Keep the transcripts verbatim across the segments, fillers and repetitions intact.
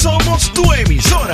somos tu emisora.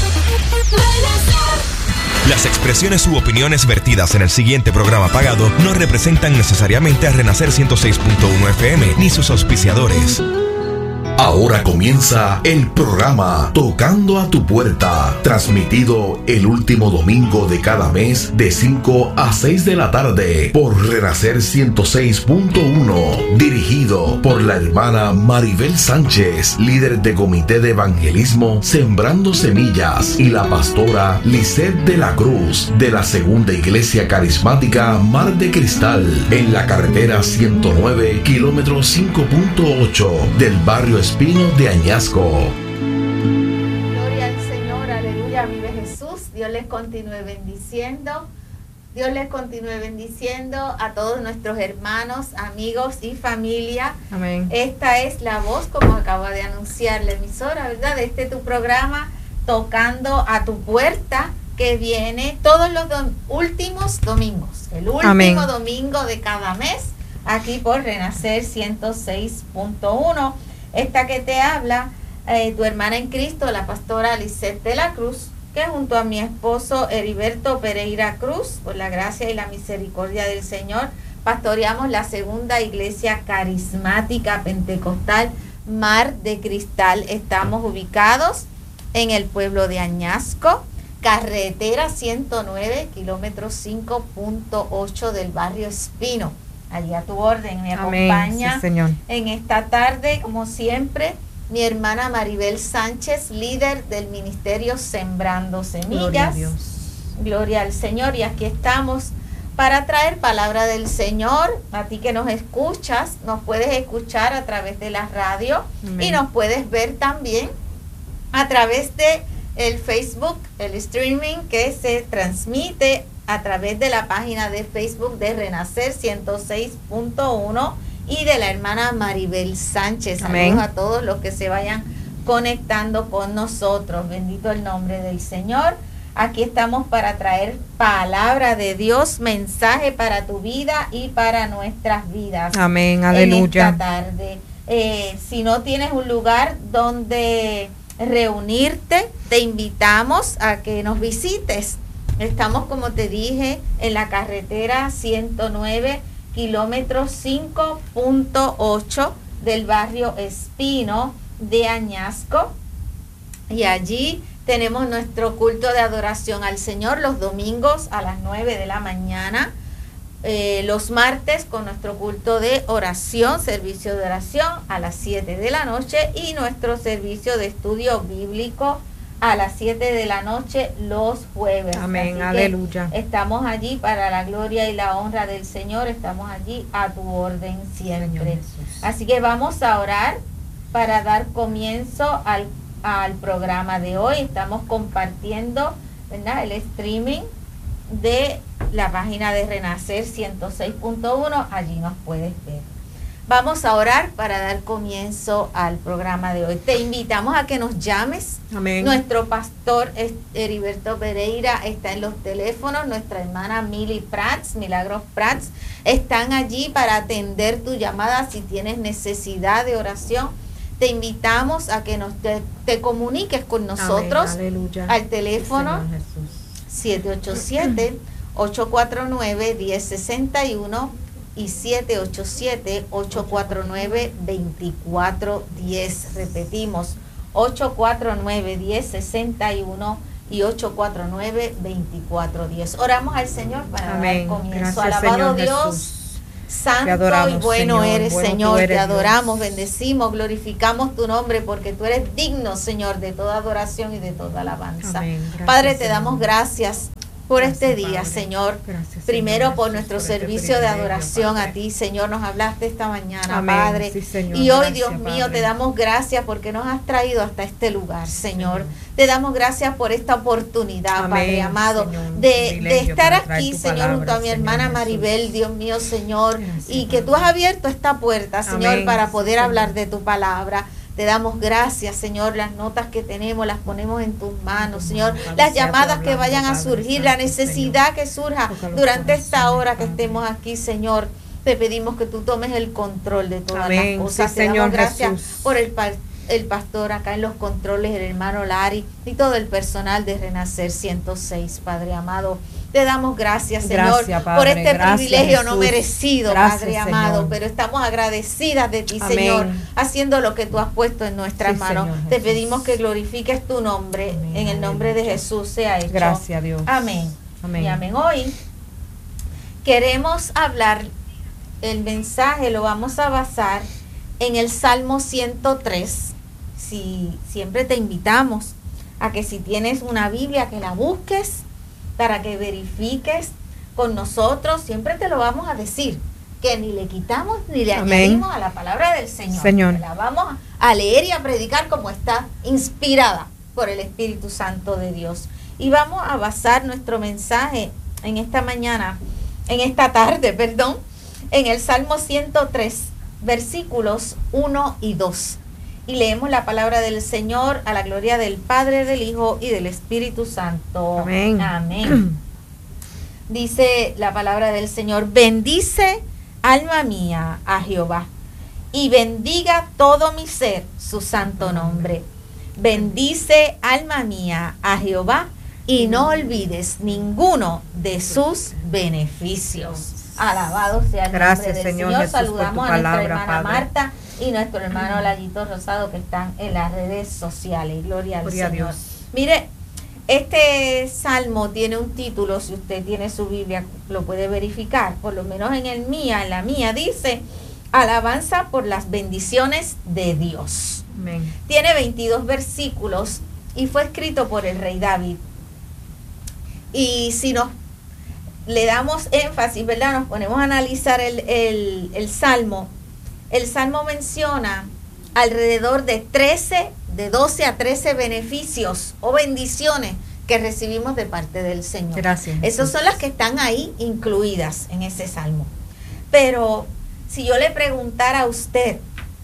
Las expresiones u opiniones vertidas en el siguiente programa pagado no representan necesariamente a Renacer ciento seis punto uno F M ni sus auspiciadores. Ahora comienza el programa Tocando a tu Puerta, transmitido el último domingo de cada mes de cinco a seis de la tarde por Renacer ciento seis punto uno, dirigido por la hermana Maribel Sánchez, líder de Comité de Evangelismo Sembrando Semillas, y la pastora Lisette de la Cruz, de la Segunda Iglesia Carismática Mar de Cristal, en la carretera ciento nueve, kilómetro cinco punto ocho del barrio Espino de Añasco. Gloria al Señor, aleluya, vive Jesús. Dios les continúe bendiciendo. Dios les continúe bendiciendo a todos nuestros hermanos, amigos y familia. Amén. Esta es la voz, como acaba de anunciar la emisora, ¿verdad? De este tu programa, Tocando a tu Puerta, que viene todos los do- últimos domingos. El último Amén. domingo de cada mes, aquí por Renacer ciento seis punto uno. Esta que te habla, eh, tu hermana en Cristo, la pastora Lisette de la Cruz, que junto a mi esposo Heriberto Pereira Cruz, por la gracia y la misericordia del Señor, pastoreamos la Segunda Iglesia Carismática Pentecostal Mar de Cristal. Estamos ubicados en el pueblo de Añasco, carretera ciento nueve, kilómetro cinco punto ocho del barrio Espino. Allí a tu orden, me Amén, acompaña sí, Señor. En esta tarde, como siempre, mi hermana Maribel Sánchez, líder del ministerio Sembrando Semillas. Gloria a Dios. Gloria al Señor. Y aquí estamos para traer palabra del Señor. A ti que nos escuchas, nos puedes escuchar a través de la radio. Amén. Y nos puedes ver también a través de el Facebook, el streaming que se transmite a través de la página de Facebook de Renacer ciento seis punto uno y de la hermana Maribel Sánchez. Amén. Saludos a todos los que se vayan conectando con nosotros. Bendito el nombre del Señor. Aquí estamos para traer palabra de Dios, mensaje para tu vida y para nuestras vidas. Amén, aleluya. En esta tarde. Eh, si no tienes un lugar donde reunirte, te invitamos a que nos visites. Estamos, como te dije, en la carretera ciento nueve, kilómetro cinco punto ocho del barrio Espino de Añasco. Y allí tenemos nuestro culto de adoración al Señor los domingos a las nueve de la mañana. Eh, los martes con nuestro culto de oración, servicio de oración a las siete de la noche. Y nuestro servicio de estudio bíblico a las siete de la noche los jueves. Amén, Así aleluya. Estamos allí para la gloria y la honra del Señor. Estamos allí a tu orden siempre. Así que vamos a orar para dar comienzo al, al programa de hoy. Estamos compartiendo, ¿verdad?, el streaming de la página de Renacer ciento seis punto uno. Allí nos puedes ver. Vamos a orar para dar comienzo al programa de hoy. Te invitamos a que nos llames. Amén. Nuestro pastor Heriberto Pereira está en los teléfonos. Nuestra hermana Mili Prats, Milagros Prats, están allí para atender tu llamada si tienes necesidad de oración. Te invitamos a que nos te, te comuniques con nosotros. Amén, aleluya. Al teléfono siete ocho siete, ocho cuatro nueve, uno cero seis uno y siete ocho siete, ocho cuatro nueve, dos cuatro uno cero. Repetimos, ocho cuatro nueve, uno cero seis uno y ocho cuatro nueve, dos cuatro uno cero. Oramos al Señor para Amén. dar comienzo. Gracias, Alabado Señor Dios, Jesús. santo adoramos, y bueno Señor. eres, Bueno, Señor. tú eres Te adoramos, Dios. bendecimos, glorificamos tu nombre porque tú eres digno, Señor, de toda adoración y de toda alabanza. Amén. Gracias, Padre, te Señor. damos gracias por Gracias, este día, Padre. Señor. Gracias, Primero Señor por Jesús, nuestro por este servicio de privilegio, adoración Padre. a ti, Señor. Nos hablaste esta mañana, Amén. Padre. Sí, Señor. Y hoy, Gracias, Dios mío, Padre. te damos gracias porque nos has traído hasta este lugar, Señor. Señor. Te damos gracias por esta oportunidad, Amén, Padre amado, Señor. Un de, privilegio de estar para traer aquí, tu Señor, palabra, junto a mi Señor hermana Jesús. Maribel, Dios mío, Señor. Gracias, Y que tú has Padre. abierto esta puerta, Señor, Amén. para poder Sí, hablar Señor. de tu palabra. Te damos gracias, Señor. Las notas que tenemos las ponemos en tus manos, tus Señor. manos, Padre, Las sea tú llamadas que hablando, vayan a Padre surgir, la Santo, necesidad Señor. que surja Toca los durante esta corazones, hora que Padre. estemos aquí, Señor. Te pedimos que tú tomes el control de todas Amén. las cosas. Sí, Te damos Señor gracias Jesús. por el, pa- el pastor acá en los controles, el hermano Lari y todo el personal de Renacer ciento seis, Padre amado. Te damos gracias, Señor, gracias, Padre, por este gracias, privilegio Jesús. no merecido, Gracias, Padre Señor. amado, pero estamos agradecidas de ti, Amén. Señor, haciendo lo que tú has puesto en nuestras Sí, manos. Señor Te Jesús. pedimos que glorifiques tu nombre, Amén, en el nombre de aleluya. Jesús sea hecho. Gracias, Dios. Amén. Amén. Y amén. Hoy queremos hablar, el mensaje lo vamos a basar en el Salmo ciento tres. Si siempre te invitamos a que si tienes una Biblia que la busques para que verifiques con nosotros, siempre te lo vamos a decir, que ni le quitamos ni le Amén. añadimos a la palabra del Señor. Señor. Que la vamos a leer y a predicar como está inspirada por el Espíritu Santo de Dios. Y vamos a basar nuestro mensaje en esta mañana, en esta tarde, perdón, en el Salmo ciento tres, versículos uno y dos. Y leemos la palabra del Señor a la gloria del Padre, del Hijo y del Espíritu Santo. Amén. Amén. Dice la palabra del Señor: bendice, alma mía, a Jehová, y bendiga todo mi ser su santo nombre. Bendice, alma mía, a Jehová, y no olvides ninguno de sus beneficios. Alabado sea el Gracias, nombre del Señor Señor. Jesús, por tu Saludamos a palabra, nuestra hermana Padre. Marta y nuestro hermano Layito Rosado, que están en las redes sociales. Gloria al Gloria a Señor. Dios. Mire, este salmo tiene un título, si usted tiene su Biblia lo puede verificar, por lo menos en el mía, en la mía dice: alabanza por las bendiciones de Dios. Amén. Tiene veintidós versículos y fue escrito por el rey David. Y si nos le damos énfasis, ¿verdad? Nos ponemos a analizar el, el, el salmo. El salmo menciona alrededor de trece, de doce a trece beneficios o bendiciones que recibimos de parte del Señor. Gracias. Esas son las que están ahí incluidas en ese salmo. Pero si yo le preguntara a usted,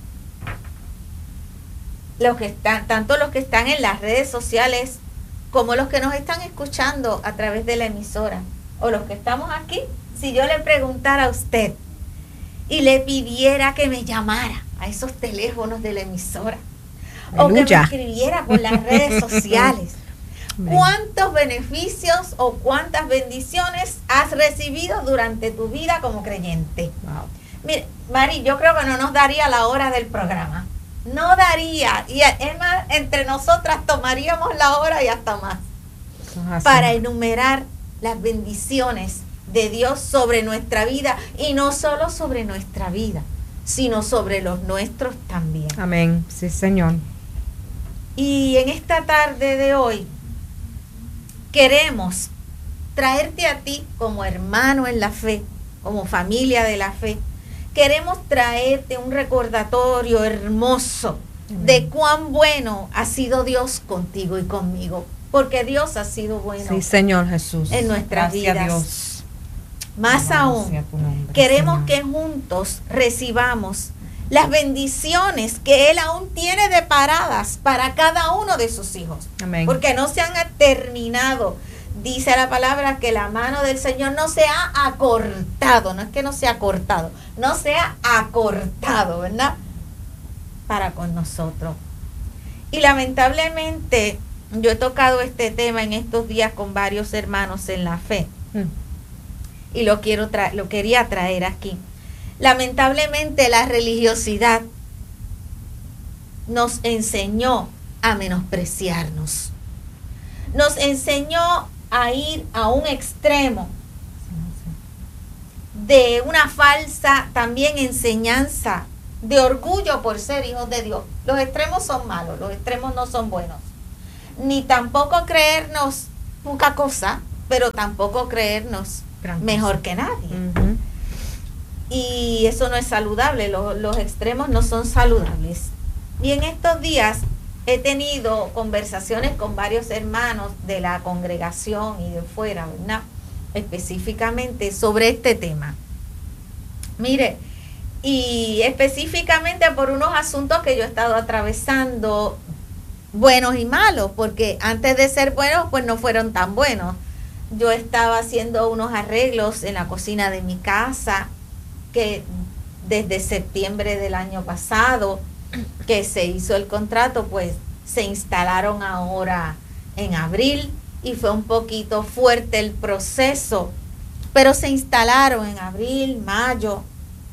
los que están, tanto los que están en las redes sociales como los que nos están escuchando a través de la emisora, o los que estamos aquí, si yo le preguntara a usted y le pidiera que me llamara a esos teléfonos de la emisora, o que me Aleluya. escribiera por las redes sociales, Amén. ¿cuántos beneficios o cuántas bendiciones has recibido durante tu vida como creyente? Wow. Mire, Mari, yo creo que no nos daría la hora del programa. No daría. Y es más, entre nosotras tomaríamos la hora y hasta más Eso es así. para enumerar las bendiciones de Dios sobre nuestra vida, y no solo sobre nuestra vida, sino sobre los nuestros también. Amén. Sí, Señor. Y en esta tarde de hoy queremos traerte a ti como hermano en la fe, como familia de la fe. Queremos traerte un recordatorio hermoso de cuán bueno ha sido Dios contigo y conmigo, porque Dios ha sido bueno Sí, Señor Jesús. en nuestras Gracias, vidas. Dios. Más Alabado aún, sea tu nombre, queremos Señor. que juntos recibamos las bendiciones que Él aún tiene deparadas para cada uno de sus hijos, Amén. porque no se han terminado. Dice la palabra que la mano del Señor no se ha acortado, no es que no se ha cortado, no se ha acortado, ¿verdad? Para con nosotros. Y lamentablemente yo he tocado este tema en estos días con varios hermanos en la fe, Mm. y lo quiero tra- lo quería traer aquí. Lamentablemente la religiosidad nos enseñó a menospreciarnos. Nos enseñó a ir a un extremo de una falsa también enseñanza de orgullo por ser hijos de Dios. Los extremos son malos, los extremos no son buenos. Ni tampoco creernos poca cosa, pero tampoco creernos Gran mejor cosa. que nadie. Ujú. Y eso no es saludable, los, los extremos no son saludables. Y en estos días he tenido conversaciones con varios hermanos de la congregación y de fuera, ¿verdad? Específicamente sobre este tema. Mire, y específicamente por unos asuntos que yo he estado atravesando, buenos y malos, porque antes de ser buenos, pues no fueron tan buenos. Yo estaba haciendo unos arreglos en la cocina de mi casa, que desde septiembre del año pasado que se hizo el contrato, pues se instalaron ahora en abril y fue un poquito fuerte el proceso, pero se instalaron en abril, mayo.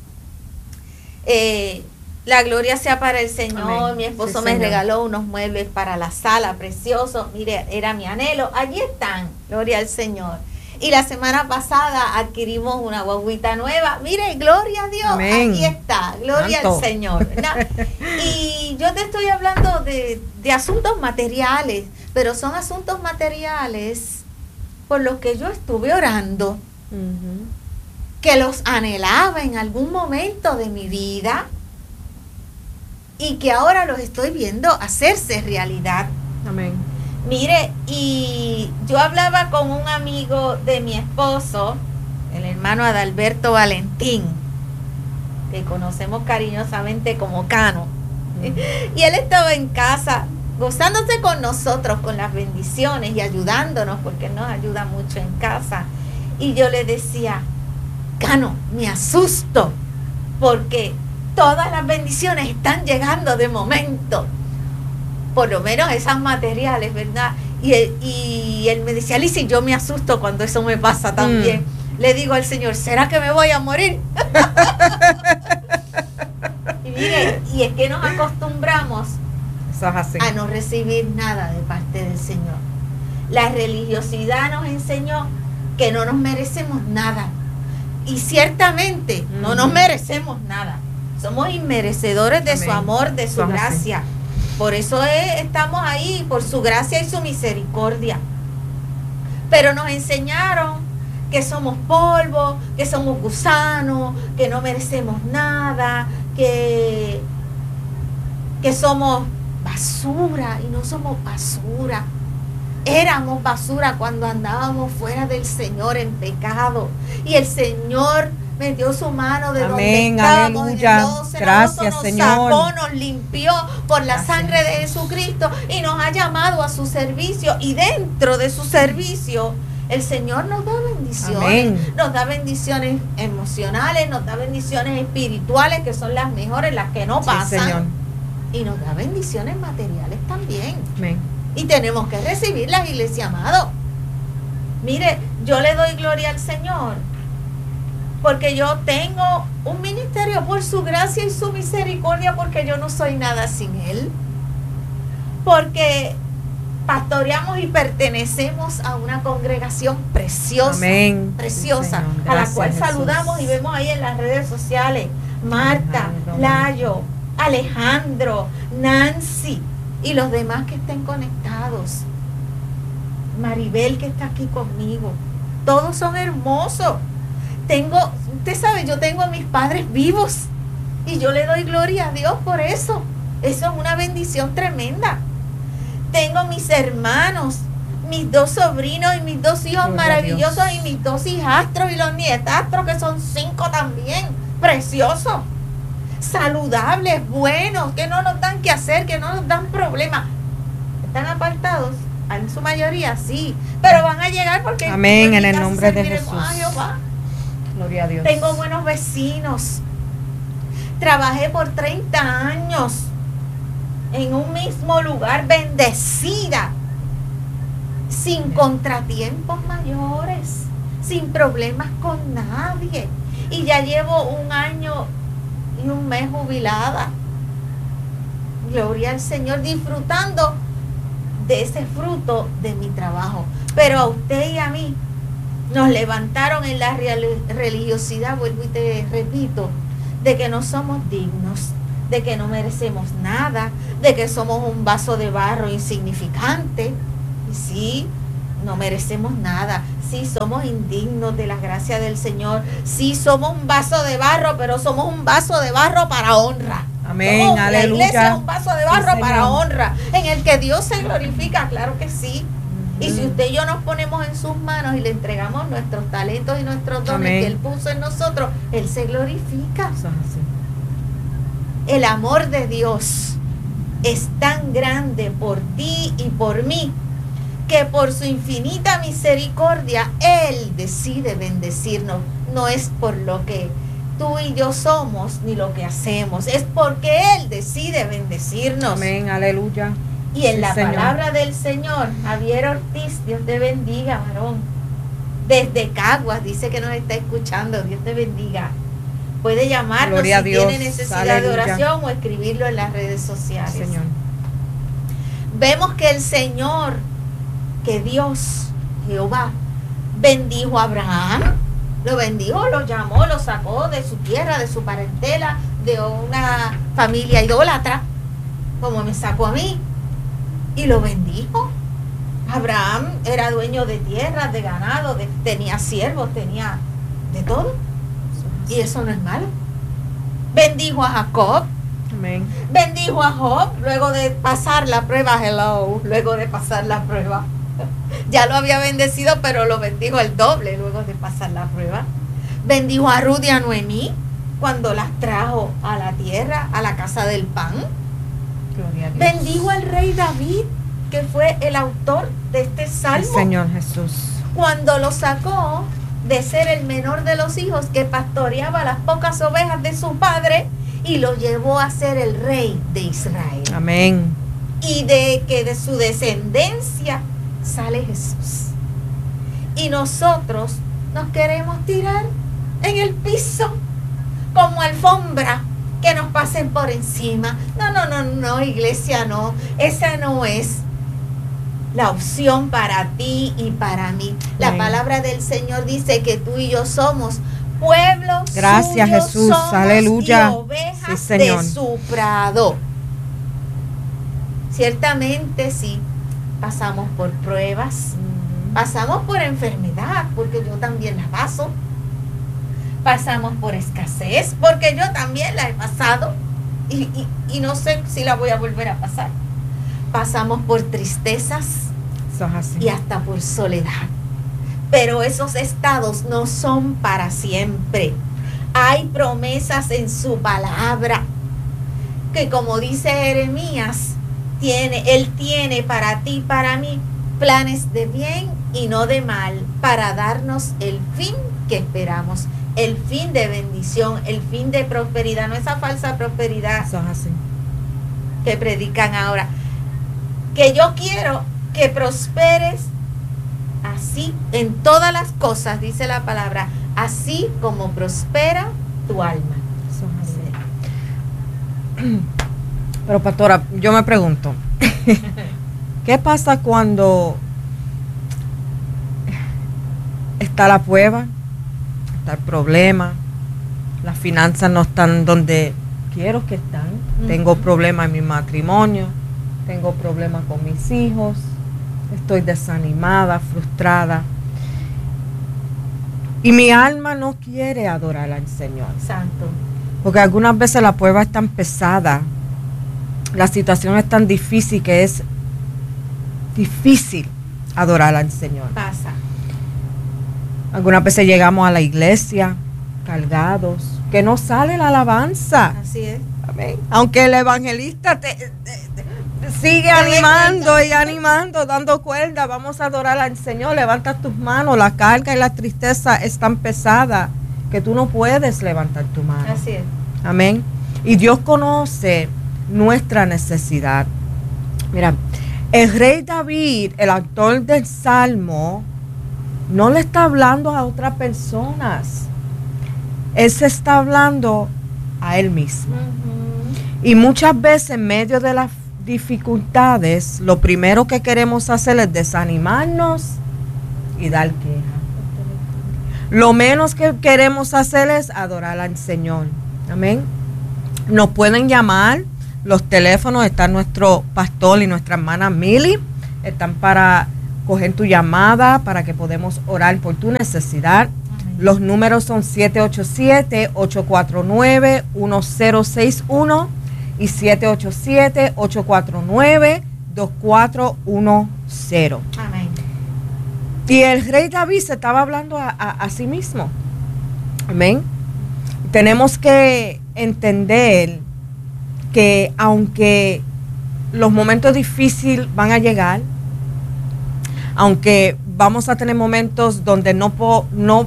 Eh, la gloria sea para el Señor. Amén. Mi esposo sí, me señor. regaló unos muebles para la sala, preciosos. Mire, era mi anhelo. Allí están, gloria al Señor. Y la semana pasada adquirimos una guaguita nueva. Mire, gloria a Dios. Amén. Aquí está, gloria Santo. al Señor. Y yo te estoy hablando de, de asuntos materiales, pero son asuntos materiales por los que yo estuve orando, uh-huh. que los anhelaba en algún momento de mi vida y que ahora los estoy viendo hacerse realidad. Amén. Mire, y yo hablaba con un amigo de mi esposo, el hermano Adalberto Valentín, que conocemos cariñosamente como Cano, mm. y él estaba en casa gozándose con nosotros, con las bendiciones y ayudándonos, porque él nos ayuda mucho en casa. Y yo le decía, Cano, me asusto, porque todas las bendiciones están llegando de momento. Por lo menos esas materiales, ¿verdad? Y él, y él me decía, Alicia, yo me asusto cuando eso me pasa también. Mm. Le digo al Señor, ¿será que me voy a morir? Y mire, y es que nos acostumbramos eso es así. A no recibir nada de parte del Señor. La religiosidad nos enseñó que no nos merecemos nada. Y ciertamente mm. no nos merecemos nada. Somos inmerecedores de Amén. Su amor, de su Somos gracia. Así. Por eso es, estamos ahí, por su gracia y su misericordia. Pero nos enseñaron que somos polvo, que somos gusanos, que no merecemos nada, que, que somos basura, y no somos basura. Éramos basura cuando andábamos fuera del Señor en pecado. Y el Señor metió su mano de Amén, donde estábamos, aleluya. En el lodo Gracias, nos Señor. Sacó, nos limpió por la Gracias. Sangre de Jesucristo y nos ha llamado a su servicio. Y dentro de su servicio, el Señor nos da bendiciones. Amén. Nos da bendiciones emocionales, nos da bendiciones espirituales, que son las mejores, las que no pasan. Sí, Señor. Y nos da bendiciones materiales también. Amén. Y tenemos que recibirlas, iglesia amado. Mire, yo le doy gloria al Señor, porque yo tengo un ministerio por su gracia y su misericordia, porque yo no soy nada sin Él. Porque pastoreamos y pertenecemos a una congregación preciosa, Amén. Preciosa, sí, a la cual Jesús. Saludamos y vemos ahí en las redes sociales, Marta, Amén. Layo, Alejandro, Nancy y los demás que estén conectados. Maribel, que está aquí conmigo. Todos son hermosos. Tengo, usted sabe, yo tengo a mis padres vivos y yo le doy gloria a Dios por eso. Eso es una bendición tremenda. Tengo mis hermanos, mis dos sobrinos y mis dos hijos gloria maravillosos y mis dos hijastros y los nietastros, que son cinco también, preciosos, saludables, buenos, que no nos dan que hacer, que no nos dan problemas. ¿Están apartados? En su mayoría sí, pero van a llegar porque Amén, en el nombre de Jesús. Gloria a Dios. Tengo buenos vecinos. Trabajé por treinta años en un mismo lugar, bendecida, sin contratiempos mayores, sin problemas con nadie. Y ya llevo un año y un mes jubilada. Gloria al Señor, disfrutando de ese fruto de mi trabajo. Pero a usted y a mí nos levantaron en la religiosidad, vuelvo y te repito, de que no somos dignos, de que no merecemos nada, de que somos un vaso de barro insignificante. Y sí, no merecemos nada. Sí, somos indignos de la gracia del Señor. Sí, somos un vaso de barro, pero somos un vaso de barro para honra. Amén, somos, aleluya. La iglesia es un vaso de barro sí, para honra, en el que Dios se glorifica, claro que sí. Y si usted y yo nos ponemos en sus manos y le entregamos nuestros talentos y nuestros dones Amén. Que Él puso en nosotros, Él se glorifica. El amor de Dios es tan grande por ti y por mí, que por su infinita misericordia Él decide bendecirnos. No es por lo que tú y yo somos ni lo que hacemos, es porque Él decide bendecirnos. Amén, aleluya. Y en Sí, la Señor. palabra del Señor, Javier Ortiz, Dios te bendiga, varón. Desde Caguas dice que nos está escuchando, Dios te bendiga. Puede llamarnos Gloria a si Dios. tiene necesidad Aleluya. de oración o escribirlo en las redes sociales. Señor. Vemos que el Señor, que Dios, Jehová, bendijo a Abraham, lo bendijo, lo llamó, lo sacó de su tierra, de su parentela, de una familia idólatra, como me sacó a mí, y lo bendijo. Abraham era dueño de tierras, de ganado, de, tenía siervos, tenía de todo, y eso no es malo. Bendijo a Jacob, Amén. bendijo a Job luego de pasar la prueba, hello, luego de pasar la prueba. Ya lo había bendecido, pero lo bendijo el doble luego de pasar la prueba. Bendijo a Ruth y a Noemí cuando las trajo a la tierra, a la casa del pan. Gloria a Dios. Bendijo al rey David, que fue el autor de este El salmo, Señor Jesús. cuando lo sacó de ser el menor de los hijos que pastoreaba las pocas ovejas de su padre y lo llevó a ser el rey de Israel. Amén. Y de que de su descendencia sale Jesús. Y nosotros nos queremos tirar en el piso como alfombra, que nos pasen por encima. No, no, no, no, iglesia, no. Esa no es la opción para ti y para mí. La Amén. palabra del Señor dice que tú y yo somos pueblo Gracias, suyo, Jesús. somos Aleluya. y ovejas Sí, Señor. de su prado. Ciertamente sí, pasamos por pruebas, pasamos por enfermedad, porque yo también la paso. Pasamos por escasez, porque yo también la he pasado y, y, y no sé si la voy a volver a pasar. Pasamos por tristezas Eso es así. y hasta por soledad. Pero esos estados no son para siempre. Hay promesas en su palabra que, como dice Jeremías, tiene, Él tiene para ti, para mí, planes de bien y no de mal, para darnos el fin que esperamos, el fin de bendición, el fin de prosperidad, no esa falsa prosperidad Eso es así. que predican ahora. Que yo quiero que prosperes así en todas las cosas, dice la palabra, así como prospera tu alma. Eso es así. Pero pastora, yo me pregunto, ¿qué pasa cuando está la prueba, está el problema, las finanzas no están donde quiero que están? Ujú. Tengo problemas en mi matrimonio, tengo problemas con mis hijos, estoy desanimada, frustrada. Y mi alma no quiere adorar al Señor. Santo. Porque algunas veces la prueba es tan pesada, la situación es tan difícil que es difícil adorar al Señor. Pasa. Algunas veces llegamos a la iglesia cargados, que no sale la alabanza. Así es. Amén. Aunque el evangelista te, te- te sigue animando y animando, dando cuerda, vamos a adorar al Señor. Levanta tus manos, la carga y la tristeza es tan pesada que tú no puedes levantar tu mano. Así es. Amén. Y Dios conoce nuestra necesidad. Mira, el rey David, el autor del Salmo, no le está hablando a otras personas. Él se está hablando a él mismo. Ujú. Y muchas veces en medio de las dificultades, lo primero que queremos hacer es desanimarnos y dar queja. Lo menos que queremos hacer es adorar al Señor. Amén. Nos pueden llamar, los teléfonos, está nuestro pastor y nuestra hermana Mili, están para coger tu llamada, para que podamos orar por tu necesidad. Amén. Los números son siete ocho siete, ocho cuatro nueve, uno cero seis uno y siete ocho siete, ocho cuatro nueve, dos cuatro uno cero. Amén. Y el rey David se estaba hablando a, a, a sí mismo. Amén. Tenemos que entender que aunque los momentos difíciles van a llegar, aunque vamos a tener momentos donde no, po, no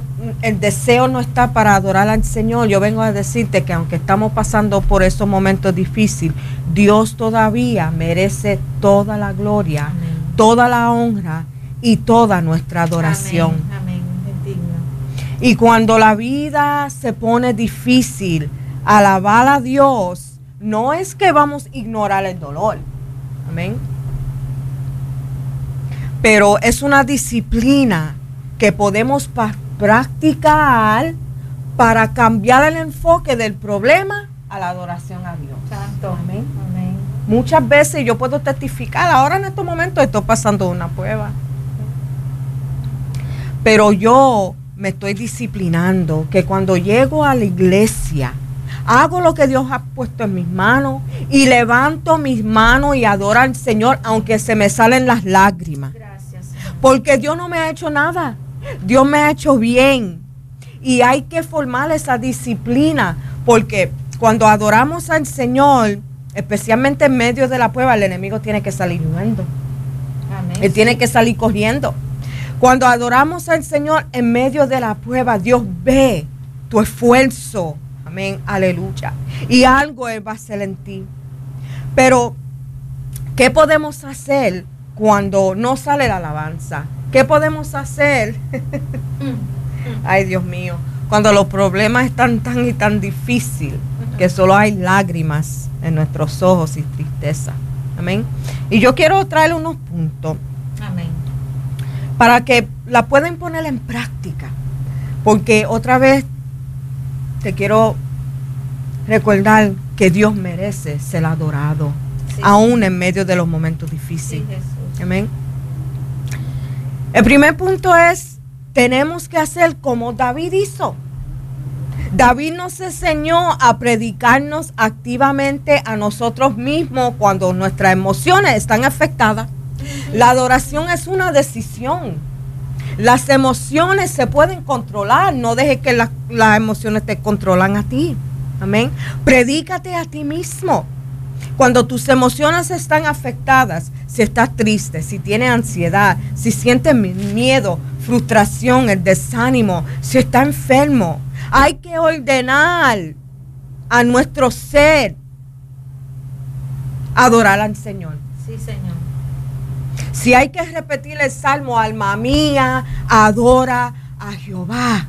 el deseo no está para adorar al Señor, yo vengo a decirte que aunque estamos pasando por esos momentos difíciles, Dios todavía merece toda la gloria, amén, toda la honra y toda nuestra adoración. Amén, amén. Es digno. Y cuando la vida se pone difícil, alabar a Dios no es que vamos a ignorar el dolor. Amén. Pero es una disciplina que podemos pa- practicar para cambiar el enfoque del problema a la adoración a Dios. Santo. Amén. Amén. Muchas veces yo puedo testificar, ahora en estos momentos estoy pasando una prueba. Pero yo me estoy disciplinando, que cuando llego a la iglesia, hago lo que Dios ha puesto en mis manos y levanto mis manos y adoro al Señor, aunque se me salen las lágrimas. Gracias, Señor. Porque Dios no me ha hecho nada. Dios me ha hecho bien. Y hay que formar esa disciplina, porque cuando adoramos al Señor, especialmente en medio de la prueba, el enemigo tiene que salir huyendo. Amén. Él tiene que salir corriendo. Cuando adoramos al Señor en medio de la prueba, Dios ve tu esfuerzo. Amén, aleluya. Y algo Él va a hacer en ti. Pero, ¿qué podemos hacer cuando no sale la alabanza? ¿Qué podemos hacer? Ay, Dios mío. Cuando los problemas están tan y tan difíciles que solo hay lágrimas en nuestros ojos y tristeza. Amén. Y yo quiero traer unos puntos. Amén. Para que la puedan poner en práctica. Porque otra vez te quiero recordar que Dios merece ser adorado, sí, aún en medio de los momentos difíciles. Sí, Jesús. Amén. El primer punto es, tenemos que hacer como David hizo. David nos enseñó a predicarnos activamente a nosotros mismos cuando nuestras emociones están afectadas. La adoración es una decisión. Las emociones se pueden controlar. No dejes que la, las emociones te controlan a ti. Amén. Predícate a ti mismo. Cuando tus emociones están afectadas, si estás triste, si tienes ansiedad, si sientes miedo, frustración, el desánimo, si estás enfermo, hay que ordenar a nuestro ser adorar al Señor. Sí, Señor. Si hay que repetir el salmo, alma mía, adora a Jehová.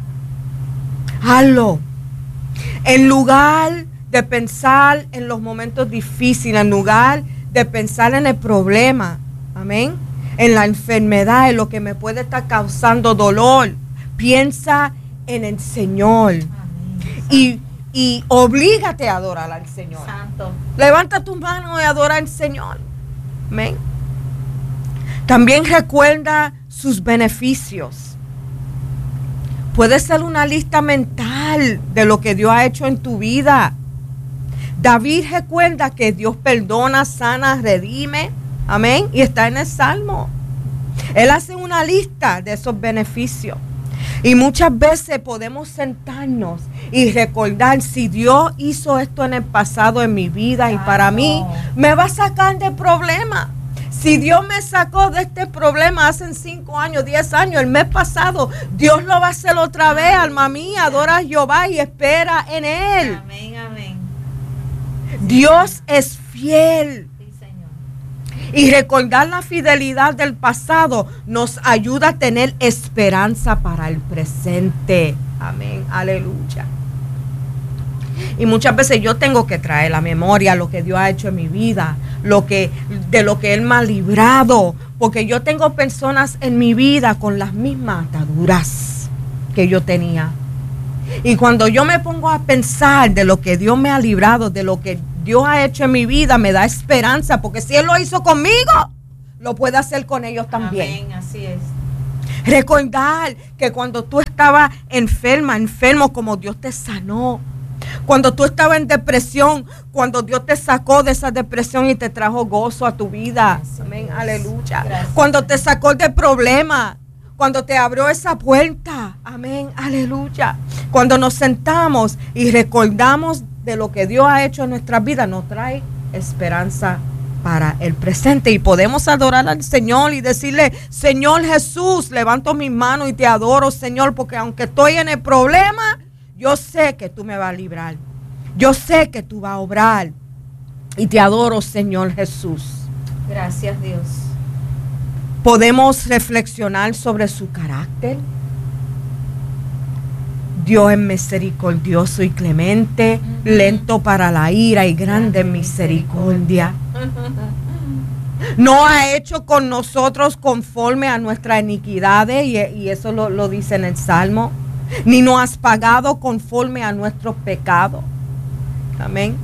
Hazlo. En lugar de pensar en los momentos difíciles, en lugar de pensar en el problema, amén, en la enfermedad, en lo que me puede estar causando dolor, piensa en el Señor. Amén. Y, y oblígate a adorar al Señor. Santo. Levanta tus manos y adora al Señor. Amén. También recuerda sus beneficios. Puede ser una lista mental de lo que Dios ha hecho en tu vida. David recuerda que Dios perdona, sana, redime. Amén. Y está en el Salmo. Él hace una lista de esos beneficios. Y muchas veces podemos sentarnos y recordar, si Dios hizo esto en el pasado en mi vida y para mí, me va a sacar de problema. Si Dios me sacó de este problema hace cinco años, diez años, el mes pasado, Dios lo va a hacer otra vez, alma mía. Adora a Jehová y espera en Él. Amén, amén. Dios es fiel. Sí, Señor. Y recordar la fidelidad del pasado nos ayuda a tener esperanza para el presente. Amén, aleluya. Y muchas veces yo tengo que traer a la memoria lo que Dios ha hecho en mi vida, lo que, de lo que Él me ha librado, porque yo tengo personas en mi vida con las mismas ataduras que yo tenía. Y cuando yo me pongo a pensar de lo que Dios me ha librado, de lo que Dios ha hecho en mi vida, me da esperanza, porque si Él lo hizo conmigo, lo puede hacer con ellos también. Amén, así es. Recordar que cuando tú estabas enferma, enfermo, como Dios te sanó. Cuando tú estabas en depresión, cuando Dios te sacó de esa depresión y te trajo gozo a tu vida. Amén, aleluya. Gracias. Cuando te sacó del problema, cuando te abrió esa puerta. Amén, aleluya. Cuando nos sentamos y recordamos de lo que Dios ha hecho en nuestras vidas, nos trae esperanza para el presente. Y podemos adorar al Señor y decirle: Señor Jesús, levanto mis manos y te adoro, Señor, porque aunque estoy en el problema, yo sé que tú me vas a librar. Yo sé que tú vas a obrar. Y te adoro, Señor Jesús. Gracias, Dios. Podemos reflexionar sobre su carácter. Dios es misericordioso y clemente, uh-huh. lento para la ira y grande en misericordia. No ha hecho con nosotros conforme a nuestras iniquidades, y, y eso lo, lo dice en el Salmo, ni nos has pagado conforme a nuestros pecados. Amén.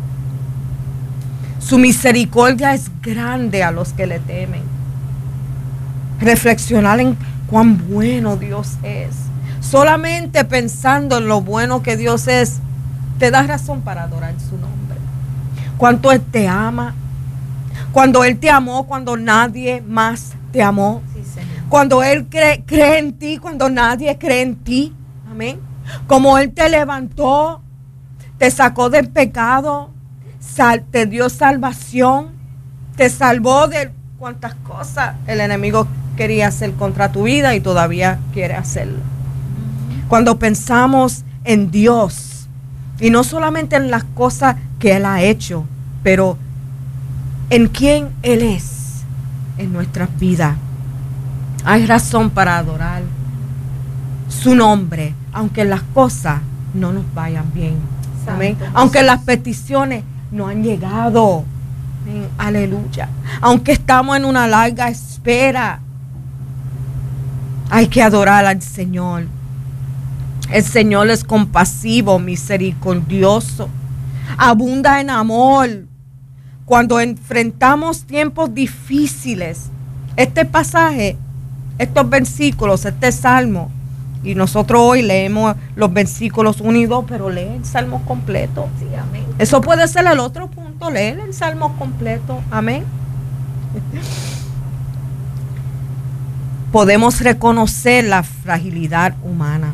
Su misericordia es grande a los que le temen. Reflexionar en cuán bueno Dios es. Solamente pensando en lo bueno que Dios es, te da razón para adorar su nombre. Cuánto Él te ama. Cuando Él te amó, cuando nadie más te amó. Sí, Señor. Cuando Él cree, cree en ti, cuando nadie cree en ti. Amén. Como Él te levantó, te sacó del pecado, sal, te dio salvación, te salvó de cuantas cosas el enemigo quería hacer contra tu vida y todavía quiere hacerlo. Cuando pensamos en Dios, y no solamente en las cosas que Él ha hecho, pero en quién Él es en nuestras vidas, hay razón para adorar su nombre, aunque las cosas no nos vayan bien. Amén. Aunque las peticiones no han llegado. Amén. Aleluya. Aunque estamos en una larga espera, hay que adorar al Señor. El Señor es compasivo, misericordioso, abunda en amor. Cuando enfrentamos tiempos difíciles, este pasaje, estos versículos, este salmo, y nosotros hoy leemos los versículos uno y dos, pero lee el salmo completo. Sí, amén. Eso puede ser el otro punto, leer el salmo completo. Amén. Podemos reconocer la fragilidad humana.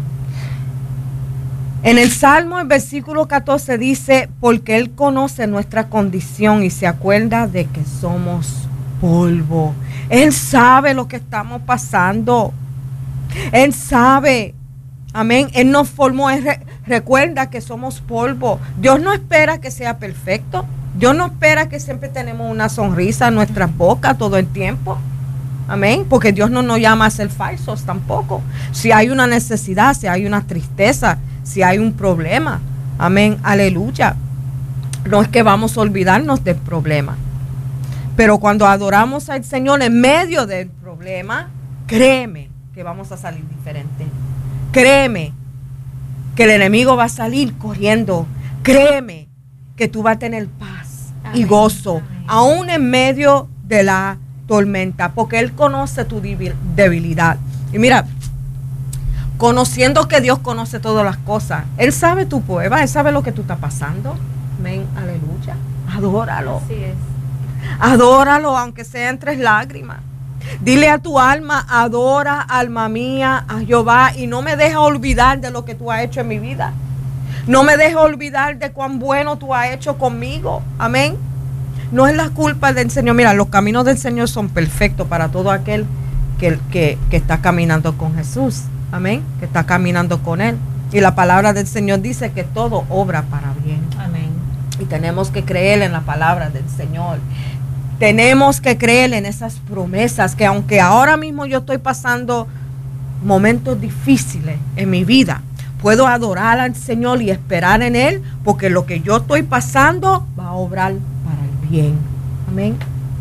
En el Salmo, el versículo catorce dice: porque Él conoce nuestra condición y se acuerda de que somos polvo. Él sabe lo que estamos pasando. Él sabe. Amén. Él nos formó. Él re- recuerda que somos polvo. Dios no espera que sea perfecto. Dios no espera que siempre tenemos una sonrisa en nuestras bocas todo el tiempo. Amén. Porque Dios no nos llama a ser falsos tampoco. Si hay una necesidad, si hay una tristeza, si hay un problema, amén, aleluya, no es que vamos a olvidarnos del problema, pero cuando adoramos al Señor en medio del problema, créeme que vamos a salir diferente. Créeme que el enemigo va a salir corriendo. Créeme que tú vas a tener paz amén, y gozo, amén, aún en medio de la tormenta, porque Él conoce tu debilidad. Y mira, conociendo que Dios conoce todas las cosas, Él sabe tu prueba, Él sabe lo que tú estás pasando. Amén, aleluya. Adóralo. Así es. Adóralo, aunque sea en tres lágrimas. Dile a tu alma: adora, alma mía, a Jehová, y no me dejes olvidar de lo que tú has hecho en mi vida. No me dejes olvidar de cuán bueno tú has hecho conmigo. Amén. No es la culpa del Señor. Mira, los caminos del Señor son perfectos para todo aquel que, que, que está caminando con Jesús. Amén, que está caminando con Él. Y la palabra del Señor dice que todo obra para bien. Amén. Y tenemos que creer en la palabra del Señor. Tenemos que creer en esas promesas, que aunque ahora mismo yo estoy pasando momentos difíciles en mi vida, puedo adorar al Señor y esperar en Él, porque lo que yo estoy pasando va a obrar para el bien. Amén.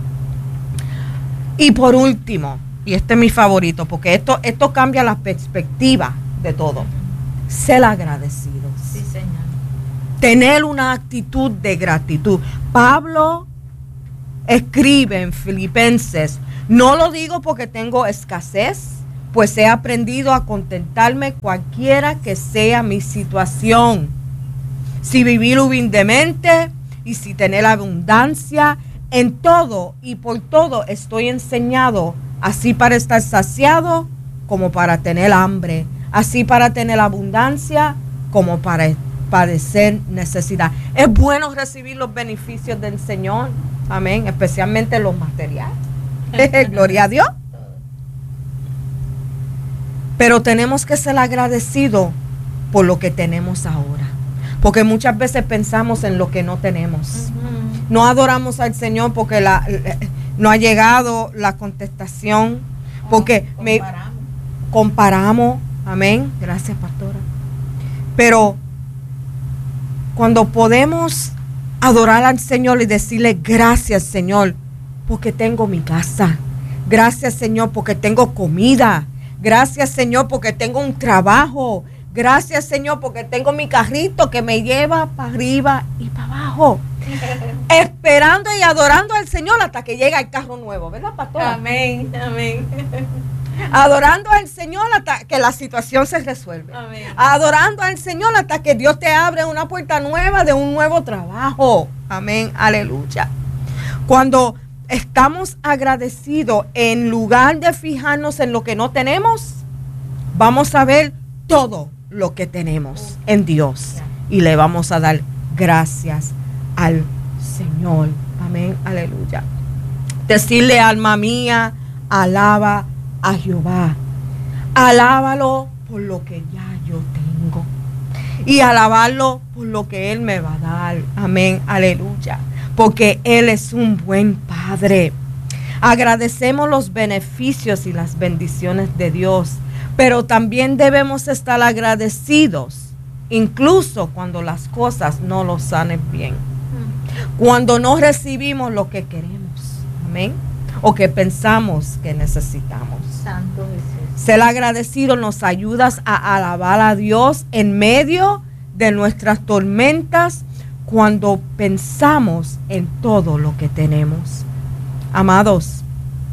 Y por último, y este es mi favorito, porque esto, esto cambia la perspectiva de todo. Ser agradecido. Sí, Señor. Tener una actitud de gratitud. Pablo escribe en Filipenses: no lo digo porque tengo escasez, pues he aprendido a contentarme cualquiera que sea mi situación. Si vivir humildemente y si tener abundancia, en todo y por todo estoy enseñado, así para estar saciado como para tener hambre, así para tener abundancia como para padecer necesidad. Es bueno recibir los beneficios del Señor. amén, especialmente los materiales. Gloria a Dios. Pero tenemos que ser agradecidos por lo que tenemos ahora, porque muchas veces pensamos en lo que no tenemos. Uh-huh. No adoramos al Señor porque la, la, no ha llegado la contestación, porque oh, comparamos. Me comparamos, amén, gracias pastora. Pero cuando podemos adorar al Señor y decirle gracias Señor porque tengo mi casa, gracias Señor porque tengo comida, gracias Señor porque tengo un trabajo, gracias Señor porque tengo mi carrito que me lleva para arriba y para abajo, esperando y adorando al Señor hasta que llega el carro nuevo, ¿verdad pastora? Amén, amén. Adorando al Señor hasta que la situación se resuelve. Amén. Adorando al Señor hasta que Dios te abre una puerta nueva de un nuevo trabajo. Amén, aleluya. Cuando estamos agradecidos, en lugar de fijarnos en lo que no tenemos, vamos a ver todo lo que tenemos en Dios y le vamos a dar gracias al Señor. Amén, aleluya. Decirle, alma mía, alaba a Jehová, alábalo por lo que ya yo tengo y alabarlo por lo que Él me va a dar. Amén, aleluya, porque Él es un buen Padre. Agradecemos los beneficios y las bendiciones de Dios, pero también debemos estar agradecidos incluso cuando las cosas no nos salen bien, cuando no recibimos lo que queremos, amén, o que pensamos que necesitamos. Santo Jesús. Ser agradecido nos ayuda a alabar a Dios en medio de nuestras tormentas cuando pensamos en todo lo que tenemos. Amados,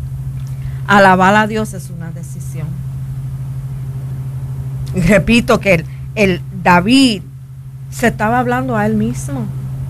alabar a Dios es una decisión. Y repito que el, el David se estaba hablando a él mismo.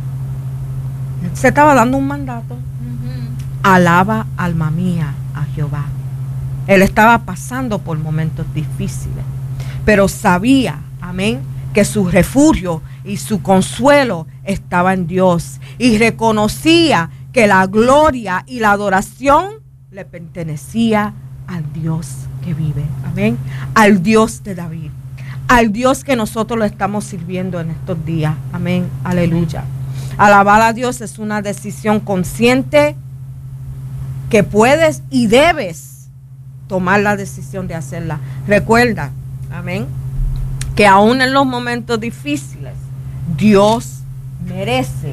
Se estaba dando un mandato. Uh-huh. Alaba, alma mía, a Jehová. Él estaba pasando por momentos difíciles, pero sabía, amén, que su refugio y su consuelo estaba en Dios, y reconocía que la gloria y la adoración le pertenecía al Dios que vive, amén, al Dios de David, al Dios que nosotros lo estamos sirviendo en estos días, amén, aleluya. Alabar a Dios es una decisión consciente que puedes y debes tomar la decisión de hacerla. Recuerda, amén, que aún en los momentos difíciles, Dios merece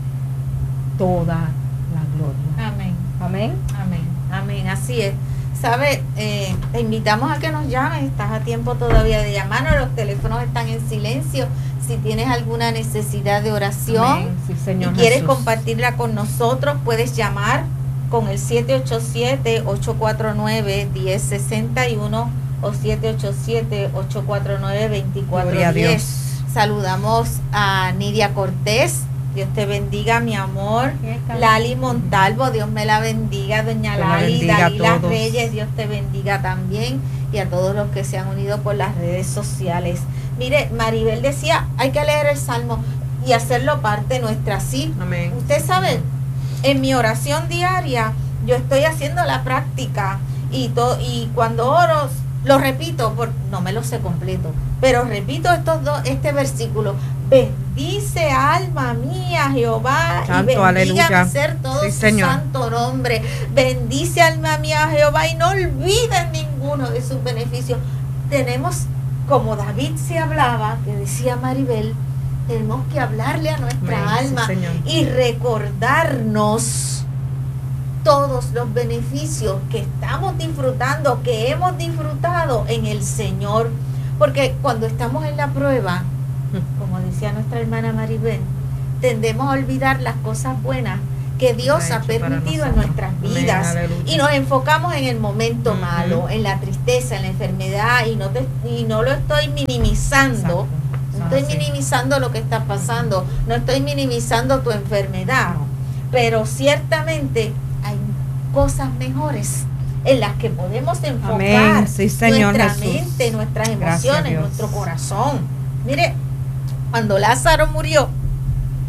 toda la gloria. Amén. Amén. Amén. Amén. Así es. ¿Sabe? Eh, te invitamos a que nos llames. Estás a tiempo todavía de llamarnos. Los teléfonos están en silencio. Si tienes alguna necesidad de oración, amén. Sí, Señor, y quieres Jesús. compartirla con nosotros, puedes llamar con el siete ocho siete, ocho cuatro nueve, uno cero seis uno o siete ocho siete, ocho cuatro nueve, dos cuatro uno cero. Saludamos a Nidia Cortés. Dios te bendiga, mi amor. Lali Montalvo, Dios me la bendiga. Doña Lali, Dalila Reyes, Dios te bendiga también. Y a todos los que se han unido por las redes sociales. Mire, Maribel decía, hay que leer el Salmo y hacerlo parte nuestra. Sí, amén. Usted sabe, en mi oración diaria, yo estoy haciendo la práctica y, to, y cuando oro, lo repito, por, no me lo sé completo, pero repito estos dos, este versículo: bendice alma mía Jehová, santo, y bendiga aleluya. Ser todo sí, su Señor. Santo nombre. Bendice alma mía Jehová y no olvides ninguno de sus beneficios. Tenemos, como David se hablaba, que decía Maribel, tenemos que hablarle a nuestra amén, alma, sí, y recordarnos todos los beneficios que estamos disfrutando, que hemos disfrutado en el Señor. Porque cuando estamos en la prueba, como decía nuestra hermana Maribel, tendemos a olvidar las cosas buenas que Dios ha permitido en nuestras vidas. Amén, y nos enfocamos en el momento uh-huh. malo, en la tristeza, en la enfermedad, y no, te, y no lo estoy minimizando. No estoy minimizando lo que está pasando, no estoy minimizando tu enfermedad, pero ciertamente hay cosas mejores en las que podemos enfocar amén. Sí, Señor, nuestra Jesús. mente, nuestras emociones, nuestro corazón. Mire, cuando Lázaro murió,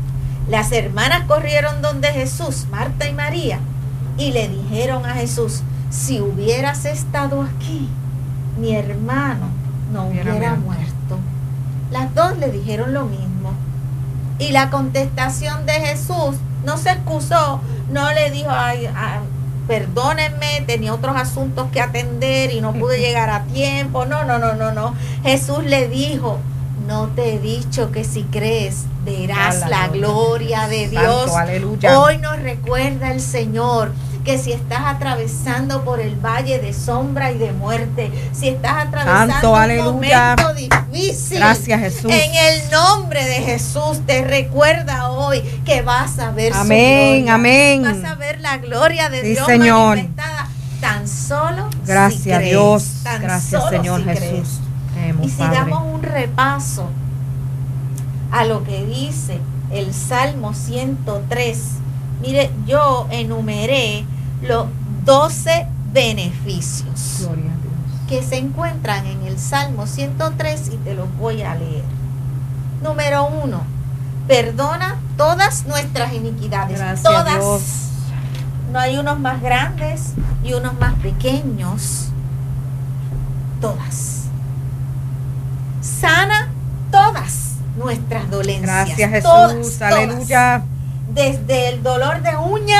Las hermanas corrieron donde Jesús, Marta y María, y le dijeron a Jesús, si hubieras estado aquí, mi hermano no hubiera, hubiera muerto. Las dos le dijeron lo mismo. Y la contestación de Jesús no se excusó, no le dijo, ay, ay, perdónenme, tenía otros asuntos que atender y no pude llegar a tiempo. No, no, no, no, no. Jesús le dijo, no te he dicho que si crees verás la, la gloria de Dios. Santo, aleluya. Hoy nos recuerda el Señor que si estás atravesando por el valle de sombra y de muerte, si estás atravesando Santo, un aleluya. momento difícil, gracias, Jesús. En el nombre de Jesús te recuerda hoy que vas a ver amén, su gloria. Amén. Vas a ver la gloria de sí, Dios Señor. manifestada tan solo gracias si crees, Dios, tan gracias solo Señor si Jesús. Crees. Creemos, y si Padre. damos un repaso a lo que dice el Salmo ciento tres, mire, yo enumeré los doce beneficios Gloria a Dios. que se encuentran en el Salmo ciento tres y te los voy a leer. Número uno, perdona todas nuestras iniquidades. Gracias, todas. Dios. No hay unos más grandes y unos más pequeños. Todas. Sana todas nuestras dolencias. Gracias, Jesús. Todas, Aleluya. todas. Desde el dolor de uña,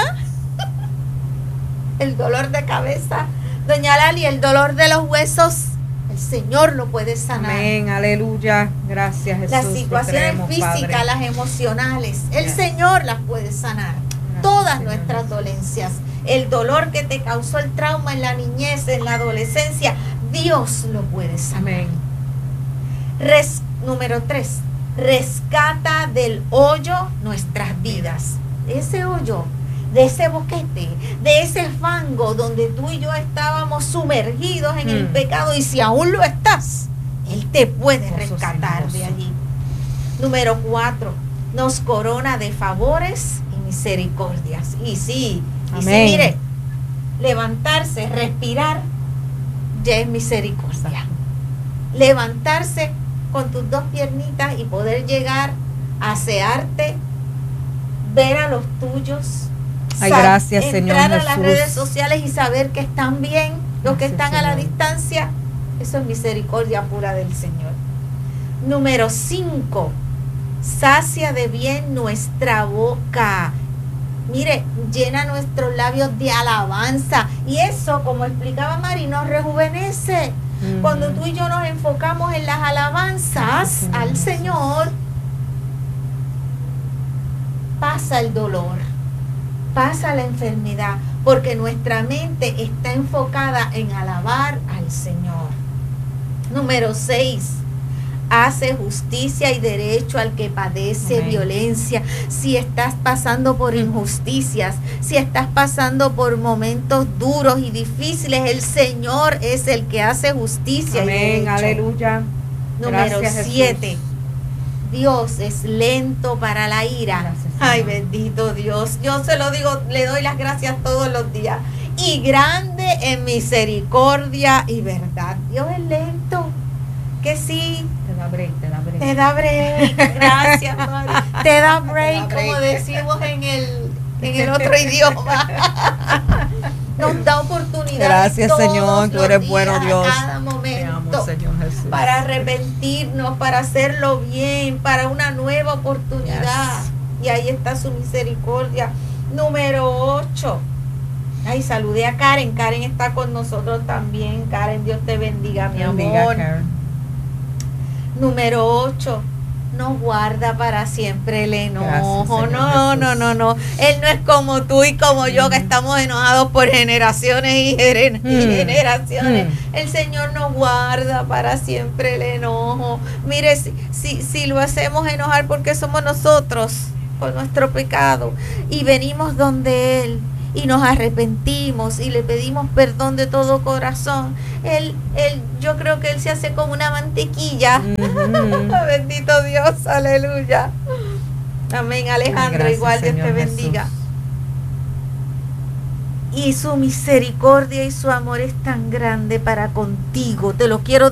el dolor de cabeza, doña Lali, el dolor de los huesos, el Señor lo puede sanar. Amén, aleluya. Gracias, Jesús. Las situaciones creemos, físicas, Padre. las emocionales, el Yes. Señor las puede sanar. Gracias, Todas Señor. nuestras dolencias, el dolor que te causó el trauma en la niñez, en la adolescencia, Dios lo puede sanar. Amén. Res, número tres, rescata del hoyo nuestras vidas. Ese hoyo, de ese boquete, de ese fango donde tú y yo estábamos sumergidos en mm. el pecado, y si aún lo estás, Él te puede Oso rescatar señoso. de allí. Número cuatro, nos corona de favores y misericordias. Y sí, y sí, mire, levantarse, respirar, ya es misericordia. Levantarse con tus dos piernitas y poder llegar a asearte, ver a los tuyos. Ay, gracias, Señor entrar a Jesús. las redes sociales y saber que están bien, los gracias, que están Señor. a la distancia, eso es misericordia pura del Señor. Número cinco, sacia de bien nuestra boca. Mire, llena nuestros labios de alabanza, y eso, como explicaba Mari, nos rejuvenece. Uh-huh. Cuando tú y yo nos enfocamos en las alabanzas uh-huh. al Señor, pasa el dolor, pasa la enfermedad, porque nuestra mente está enfocada en alabar al Señor. Número seis, hace justicia y derecho al que padece Amén. violencia. Si estás pasando por injusticias, si estás pasando por momentos duros y difíciles, el Señor es el que hace justicia Amén, y derecho. Aleluya. Número siete, Dios es lento para la ira. Gracias, Ay, bendito Dios. Yo se lo digo, le doy las gracias todos los días. Y grande en misericordia y verdad. Dios es lento. Que sí. Te da break, te da break. Te da break. Gracias, Mari. Te da break, como decimos en el, en el otro idioma. Nos da oportunidad. Gracias, Señor. Tú eres días, bueno, Dios. A cada momento. Te amo, Señor Jesús. Para arrepentirnos, para hacerlo bien, para una nueva oportunidad. Yes. Y ahí está su misericordia. Número ocho. Ay, saludé a Karen. Karen está con nosotros también. Karen, Dios te bendiga, mi bendiga, amor. Karen. Número ocho, no guarda para siempre el enojo. Gracias, no, no, no, no. Él no es como tú y como mm. yo, que estamos enojados por generaciones y, gener- mm. y generaciones. Mm. El Señor no guarda para siempre el enojo. Mire, si, si, si lo hacemos enojar porque somos nosotros, por nuestro pecado, y venimos donde Él y nos arrepentimos y le pedimos perdón de todo corazón, él, él, yo creo que Él se hace como una mantequilla. Mm-hmm. Bendito Dios, aleluya. Amén, Alejandro. Gracias, igual Dios te bendiga. Jesús. Y su misericordia y su amor es tan grande para contigo. Te lo quiero